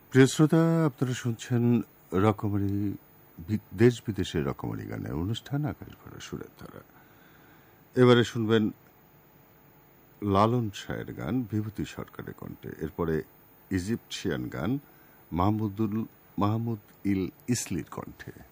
প্রিয় শ্রোতা, আপনারা শুনছেন রকমারি দেশ বিদেশের রকমারি গানের অনুষ্ঠান আকাশ ভরা সুরের ধারা। এবারে শুনবেন লালন শাহের গান বিভূতি সরকারের কণ্ঠে। এরপরে ইজিপশিয়ান গান মাহমুদ ইল ইসলির কণ্ঠে।